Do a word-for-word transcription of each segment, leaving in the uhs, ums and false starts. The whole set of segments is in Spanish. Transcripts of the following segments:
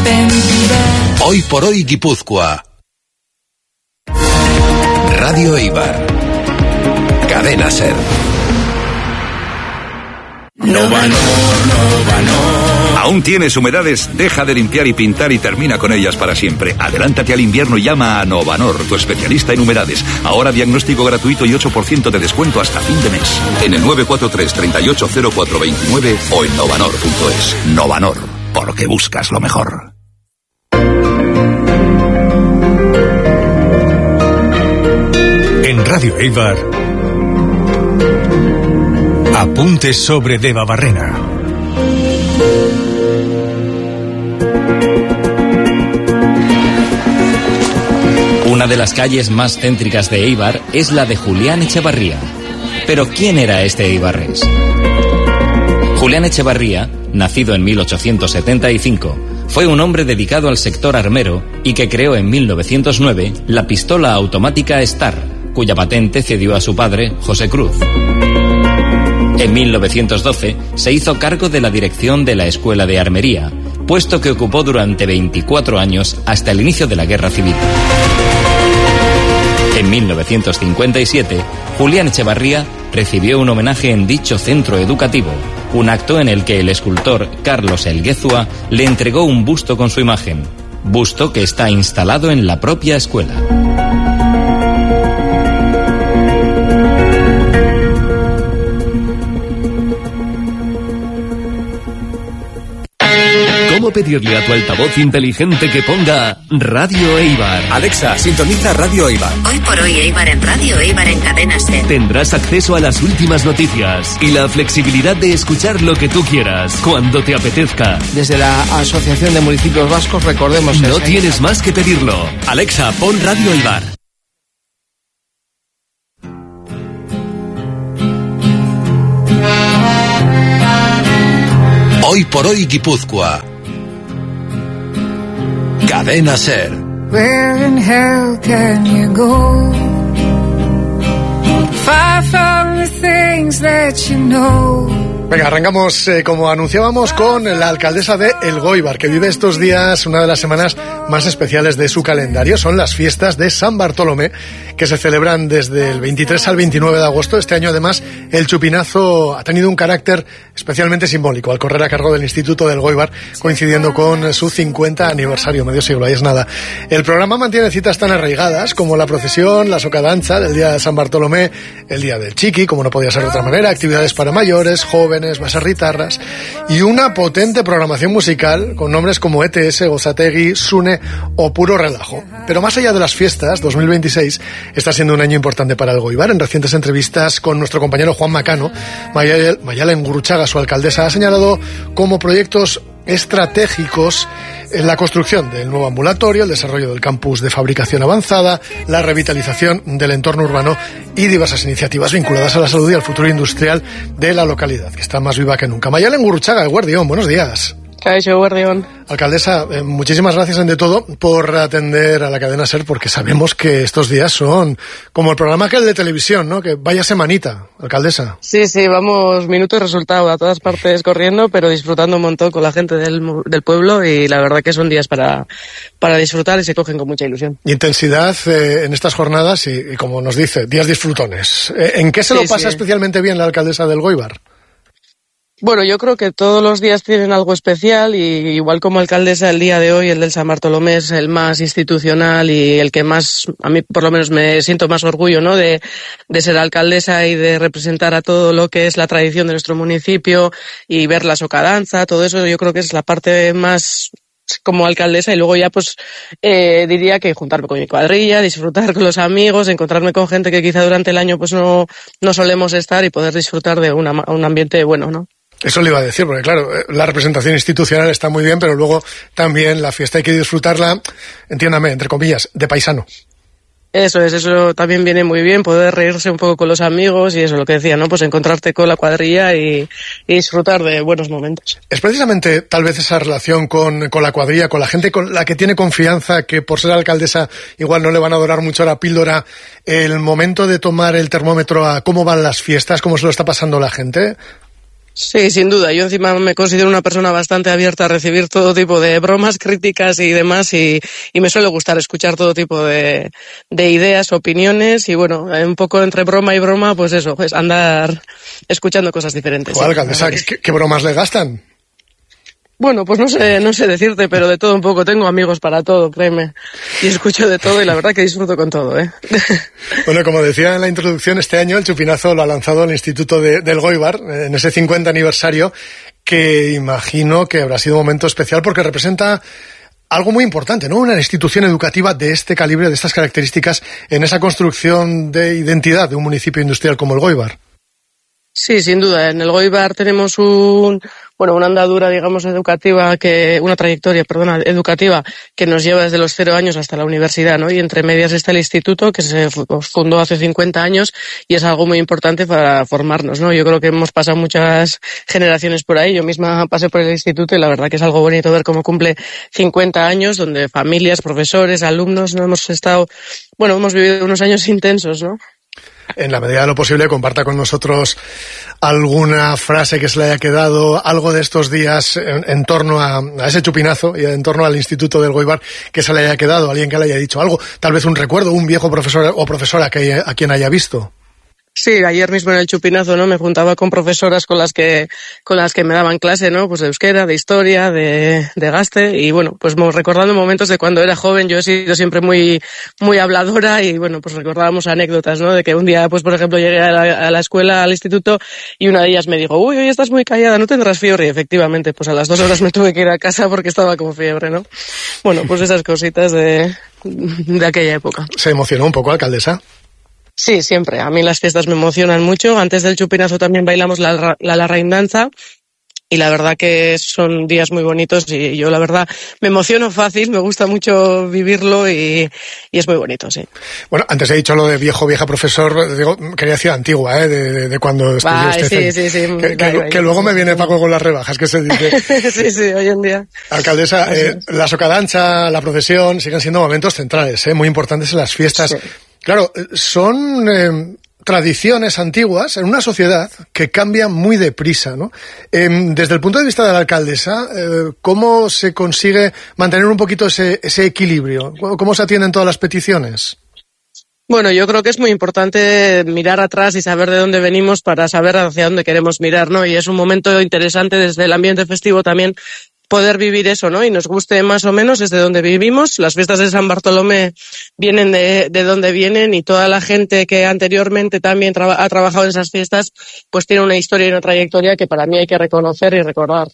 Hoy por hoy Guipúzcoa. Radio Eibar. Cadena Ser. Novanor, Novanor. ¿Aún tienes humedades? Deja de limpiar y pintar y termina con ellas para siempre. Adelántate al invierno y llama a Novanor, tu especialista en humedades. Ahora diagnóstico gratuito y ocho por ciento de descuento hasta fin de mes. En el nueve cuatro tres, treinta y ocho cero cuatro veintinueve o en novanor punto es. Novanor, porque buscas lo mejor. En Radio Eibar, apuntes sobre Debabarrena. Una de las calles más céntricas de Eibar es la de Julián Echevarría. Pero ¿quién era este eibarrés? Julián Echevarría, nacido en mil ochocientos setenta y cinco, fue un hombre dedicado al sector armero y que creó en mil novecientos nueve la pistola automática Star, cuya patente cedió a su padre, José Cruz. En mil novecientos doce se hizo cargo de la dirección de la Escuela de Armería, puesto que ocupó durante veinticuatro años hasta el inicio de la Guerra Civil. En mil novecientos cincuenta y siete, Julián Echevarría recibió un homenaje en dicho centro educativo, un acto en el que el escultor Carlos Elguezua le entregó un busto con su imagen, busto que está instalado en la propia escuela. ¿Cómo pedirle a tu altavoz inteligente que ponga Radio Eibar? Alexa, sintoniza Radio Eibar. Hoy por hoy Eibar en Radio Eibar en Cadena Ser. Tendrás acceso a las últimas noticias y la flexibilidad de escuchar lo que tú quieras, cuando te apetezca. Desde la Asociación de Municipios Vascos, recordemos... No tienes más que pedirlo. Alexa, pon Radio Eibar. Hoy por hoy Guipúzcoa. Cadena Ser. Where in hell can you go? Far from the things that you know. Venga, arrancamos, eh, como anunciábamos, con la alcaldesa de Elgoibar, que vive estos días una de las semanas más especiales de su calendario. Son las fiestas de San Bartolomé, que se celebran desde el veintitrés al veintinueve de agosto. Este año, además, el chupinazo ha tenido un carácter especialmente simbólico, al correr a cargo del Instituto de Elgoibar, coincidiendo con su cincuenta aniversario, medio siglo, ahí es nada. El programa mantiene citas tan arraigadas como la procesión, la socadanza del día de San Bartolomé, el día del chiqui, como no podía ser de otra manera, actividades para mayores, jóvenes, baserritarras, y una potente programación musical con nombres como E T S, Gozategui, Sune o Puro Relajo. Pero más allá de las fiestas, dos mil veintiséis está siendo un año importante para Elgoibar. En recientes entrevistas con nuestro compañero Juan Macano, Mayalen Gurruchaga, su alcaldesa, ha señalado como proyectos estratégicos en la construcción del nuevo ambulatorio, el desarrollo del campus de fabricación avanzada, la revitalización del entorno urbano y diversas iniciativas vinculadas a la salud y al futuro industrial de la localidad, que está más viva que nunca. Mayalen Gurruchaga, Guardión, buenos días. Caixo, Guardión. Alcaldesa, eh, muchísimas gracias ante todo por atender a la cadena SER, porque sabemos que estos días son como el programa aquel de televisión, ¿no? Que vaya semanita, alcaldesa. Sí, sí, vamos minuto y resultado a todas partes corriendo, pero disfrutando un montón con la gente del, del pueblo, y la verdad que son días para, para disfrutar y se cogen con mucha ilusión. Intensidad eh, en estas jornadas y, y, como nos dice, días disfrutones. Eh, ¿En qué se sí, lo pasa sí. especialmente bien la alcaldesa de Elgoibar? Bueno, yo creo que todos los días tienen algo especial, y igual como alcaldesa, el día de hoy, el del San Bartolomé, es el más institucional y el que más, a mí por lo menos me siento más orgullo, ¿no? De, de ser alcaldesa y de representar a todo lo que es la tradición de nuestro municipio y ver la socadanza, todo eso yo creo que es la parte más como alcaldesa. Y luego ya pues eh, diría que juntarme con mi cuadrilla, disfrutar con los amigos, encontrarme con gente que quizá durante el año pues no, no solemos estar, y poder disfrutar de una, un ambiente bueno, ¿no? Eso le iba a decir, porque claro, la representación institucional está muy bien, pero luego también la fiesta hay que disfrutarla, entiéndame, entre comillas, de paisano. Eso es, eso también viene muy bien, poder reírse un poco con los amigos, y eso lo que decía, ¿no? Pues encontrarte con la cuadrilla y, y disfrutar de buenos momentos. Es precisamente tal vez esa relación con, con la cuadrilla, con la gente con la que tiene confianza, que por ser alcaldesa igual no le van a dorar mucho la píldora, el momento de tomar el termómetro a cómo van las fiestas, cómo se lo está pasando la gente. Sí, sin duda. Yo encima me considero una persona bastante abierta a recibir todo tipo de bromas, críticas y demás, y, y me suele gustar escuchar todo tipo de, de ideas, opiniones, y bueno, un poco entre broma y broma, pues eso, pues andar escuchando cosas diferentes. ¿Cuál, alcaldesa? ¿Qué, qué bromas le gastan? Bueno, pues no sé, no sé decirte, pero de todo un poco. Tengo amigos para todo, créeme. Y escucho de todo y la verdad que disfruto con todo, ¿eh? Bueno, como decía en la introducción, este año el chupinazo lo ha lanzado el Instituto de, del Goibar, en ese cincuenta aniversario, que imagino que habrá sido un momento especial porque representa algo muy importante, ¿no? Una institución educativa de este calibre, de estas características, en esa construcción de identidad de un municipio industrial como el Goibar. Sí, sin duda. En el Goibar tenemos un, bueno, una andadura, digamos, educativa, que, una trayectoria, perdona, educativa, que nos lleva desde los cero años hasta la universidad, ¿no? Y entre medias está el instituto, que se fundó hace cincuenta años, y es algo muy importante para formarnos, ¿no? Yo creo que hemos pasado muchas generaciones por ahí. Yo misma pasé por el instituto y la verdad que es algo bonito ver cómo cumple cincuenta años, donde familias, profesores, alumnos, no hemos estado, bueno, hemos vivido unos años intensos, ¿no? En la medida de lo posible, comparta con nosotros alguna frase que se le haya quedado, algo de estos días en, en torno a, a ese chupinazo y en torno al Instituto del Goibar que se le haya quedado, alguien que le haya dicho algo, tal vez un recuerdo, un viejo profesor o profesora que, a quien haya visto. Sí, ayer mismo en el chupinazo, ¿no? Me juntaba con profesoras con las que, con las que me daban clase, ¿no? Pues de euskera, de historia, de, de gaste, y bueno, pues recordando momentos de cuando era joven. Yo he sido siempre muy, muy habladora y bueno, pues recordábamos anécdotas, ¿no? De que un día, pues por ejemplo, llegué a la, a la escuela, al instituto, y una de ellas me dijo, uy, hoy estás muy callada, ¿no tendrás fiebre? Y efectivamente, pues a las dos horas me tuve que ir a casa porque estaba con fiebre, ¿no? Bueno, pues esas cositas de, de aquella época. ¿Se emocionó un poco, alcaldesa? Sí, siempre. A mí las fiestas me emocionan mucho. Antes del chupinazo también bailamos la, la, la raindanza y la verdad que son días muy bonitos y yo la verdad me emociono fácil, me gusta mucho vivirlo y, y es muy bonito, sí. Bueno, antes he dicho lo de viejo, vieja profesor, digo, quería decir antigua, ¿eh? De, de, de cuando estudió Ay, usted. Sí, sí, sí. Que, que, que luego me viene Paco con las rebajas, que se dice. Sí, sí, hoy en día. Alcaldesa, eh, la socadancha, la procesión siguen siendo momentos centrales, ¿eh? Muy importantes en las fiestas. Sí. Claro, son eh, tradiciones antiguas en una sociedad que cambia muy deprisa, ¿no? Eh, desde el punto de vista de la alcaldesa, eh, ¿cómo se consigue mantener un poquito ese, ese equilibrio? ¿Cómo se atienden todas las peticiones? Bueno, yo creo que es muy importante mirar atrás y saber de dónde venimos para saber hacia dónde queremos mirar, ¿no? Y es un momento interesante desde el ambiente festivo también poder vivir eso, ¿no? Y nos guste más o menos desde donde vivimos. Las fiestas de San Bartolomé vienen de, de donde vienen y toda la gente que anteriormente también traba, ha trabajado en esas fiestas, pues tiene una historia y una trayectoria que para mí hay que reconocer y recordar.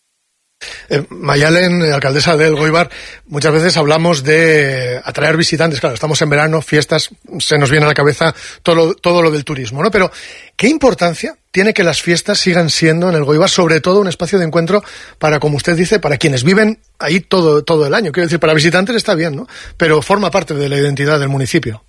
Eh, Mayalen, alcaldesa del Goibar, muchas veces hablamos de atraer visitantes. Claro, estamos en verano, fiestas, se nos viene a la cabeza todo lo, todo lo del turismo, ¿no? Pero, ¿qué importancia tiene que las fiestas sigan siendo en el Goibar, sobre todo un espacio de encuentro para, como usted dice, para quienes viven ahí todo, todo el año? Quiero decir, para visitantes está bien, ¿no? Pero forma parte de la identidad del municipio.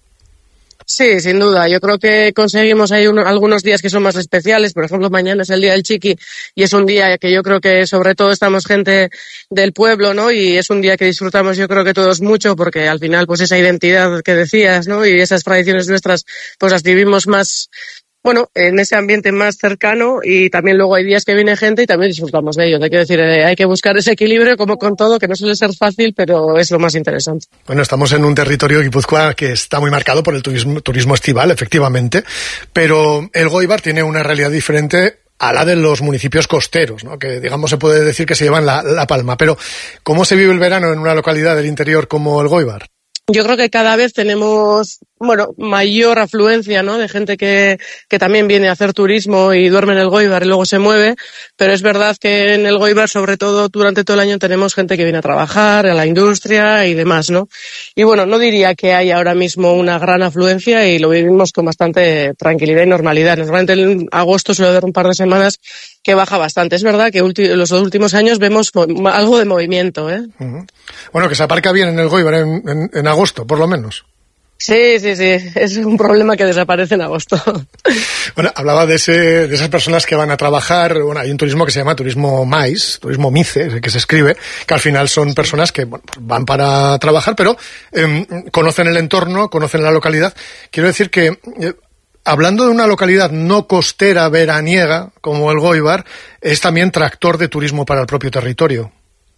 Sí, sin duda. Yo creo que conseguimos ahí uno, algunos días que son más especiales. Por ejemplo, mañana es el Día del Chiqui y es un día que yo creo que sobre todo estamos gente del pueblo, ¿no? Y es un día que disfrutamos yo creo que todos mucho porque al final pues esa identidad que decías, ¿no? Y esas tradiciones nuestras pues las vivimos más, bueno, en ese ambiente más cercano y también luego hay días que viene gente y también disfrutamos de ello. Te quiero decir, eh, hay que buscar ese equilibrio como con todo, que no suele ser fácil, pero es lo más interesante. Bueno, estamos en un territorio de Guipúzcoa que está muy marcado por el turismo, turismo estival, efectivamente, pero el Goibar tiene una realidad diferente a la de los municipios costeros, ¿no? Que digamos se puede decir que se llevan la, la palma. Pero, ¿cómo se vive el verano en una localidad del interior como el Goibar? Yo creo que cada vez tenemos, bueno, mayor afluencia, ¿no? De gente que, que también viene a hacer turismo y duerme en el Goibar y luego se mueve, pero es verdad que en el Goibar, sobre todo durante todo el año, tenemos gente que viene a trabajar, a la industria y demás, ¿no? Y bueno, no diría que hay ahora mismo una gran afluencia y lo vivimos con bastante tranquilidad y normalidad. Normalmente en agosto suele haber un par de semanas que baja bastante. Es verdad que ulti- los dos últimos años vemos mo- algo de movimiento, ¿eh? Uh-huh. Bueno, que se aparca bien en el Goibar en, en, en agosto, por lo menos. Sí, sí, sí. Es un problema que desaparece en agosto. Bueno, hablaba de, ese, de esas personas que van a trabajar. Bueno, hay un turismo que se llama turismo MAIS, turismo MICE, que se escribe, que al final son personas que bueno, van para trabajar, pero eh, conocen el entorno, conocen la localidad. Quiero decir que... Eh, hablando de una localidad no costera veraniega como Elgoibar, es también tractor de turismo para el propio territorio.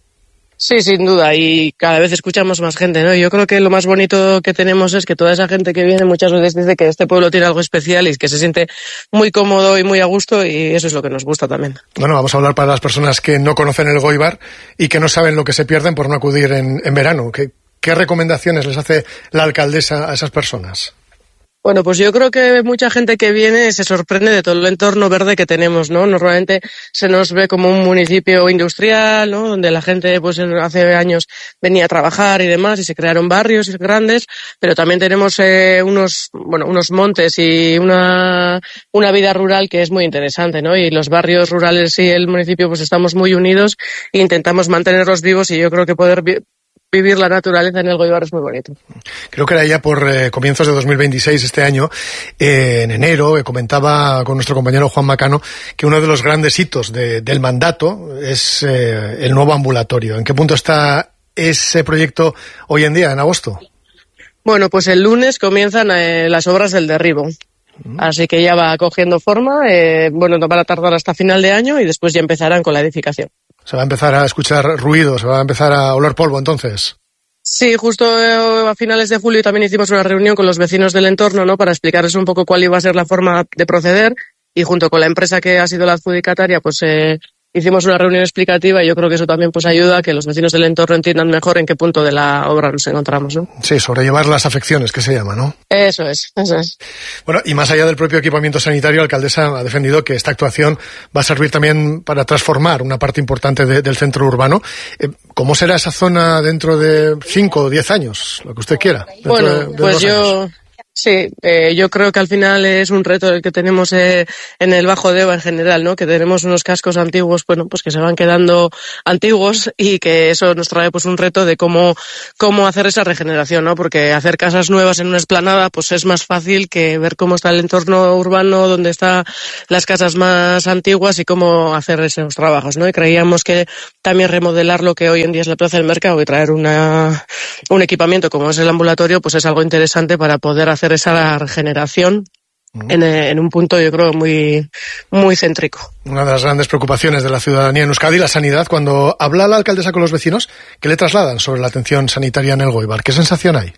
Sí, sin duda, y cada vez escuchamos más gente, ¿no? Yo creo que lo más bonito que tenemos es que toda esa gente que viene muchas veces dice que este pueblo tiene algo especial y que se siente muy cómodo y muy a gusto, y eso es lo que nos gusta también. Bueno, vamos a hablar para las personas que no conocen Elgoibar y que no saben lo que se pierden por no acudir en, en verano. ¿Qué, ¿Qué recomendaciones les hace la alcaldesa a esas personas? Bueno, pues yo creo que mucha gente que viene se sorprende de todo el entorno verde que tenemos, ¿no? Normalmente se nos ve como un municipio industrial, ¿no? Donde la gente, pues hace años venía a trabajar y demás, y se crearon barrios grandes, pero también tenemos eh, unos, bueno, unos montes y una, una vida rural que es muy interesante, ¿no? Y los barrios rurales y el municipio, pues estamos muy unidos e intentamos mantenerlos vivos, y yo creo que poder vi- vivir la naturaleza en Elgoibar es muy bonito. Creo que era ya por eh, comienzos de dos mil veintiséis, este año, eh, en enero, eh, comentaba con nuestro compañero Juan Macano que uno de los grandes hitos de, del mandato es eh, el nuevo ambulatorio. ¿En qué punto está ese proyecto hoy en día, en agosto? Bueno, pues el lunes comienzan eh, las obras del derribo. Mm. Así que ya va cogiendo forma. Eh, bueno, no van a tardar hasta final de año y después ya empezarán con la edificación. Se va a empezar a escuchar ruido, se va a empezar a oler polvo, entonces. Sí, justo a finales de julio también hicimos una reunión con los vecinos del entorno, ¿no? Para explicarles un poco cuál iba a ser la forma de proceder, y junto con la empresa que ha sido la adjudicataria, pues eh, hicimos una reunión explicativa, y yo creo que eso también pues ayuda a que los vecinos del entorno entiendan mejor en qué punto de la obra nos encontramos, ¿no? Sí, sobrellevar las afecciones, que se llama, ¿no? Eso es, eso es. Bueno, y más allá del propio equipamiento sanitario, la alcaldesa ha defendido que esta actuación va a servir también para transformar una parte importante de, del centro urbano. Eh, ¿Cómo será esa zona dentro de cinco o diez años? Lo que usted quiera. Bueno, de, de pues yo... años. Sí, eh, yo creo que al final es un reto el que tenemos eh, en el Bajo Deba en general, ¿no? Que tenemos unos cascos antiguos, bueno, pues que se van quedando antiguos, y que eso nos trae pues un reto de cómo cómo hacer esa regeneración, ¿no? Porque hacer casas nuevas en una explanada pues es más fácil que ver cómo está el entorno urbano, donde están las casas más antiguas, y cómo hacer esos trabajos, ¿no? Y creíamos que también remodelar lo que hoy en día es la Plaza del Mercado y traer una un equipamiento como es el ambulatorio, pues es algo interesante para poder hacer esa regeneración mm. en, en un punto, yo creo, muy muy céntrico. Una de las grandes preocupaciones de la ciudadanía en Euskadi, la sanidad. Cuando habla la alcaldesa con los vecinos, ¿qué le trasladan sobre la atención sanitaria en Elgoibar? ¿Qué sensación hay?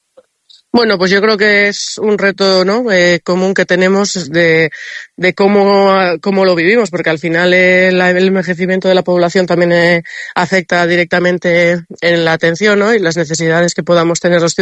Bueno, pues yo creo que es un reto, ¿no? Eh, común que tenemos de, de cómo, cómo lo vivimos, porque al final eh, la, el envejecimiento de la población también eh, afecta directamente en la atención, ¿no? Y las necesidades que podamos tener los ciudadanos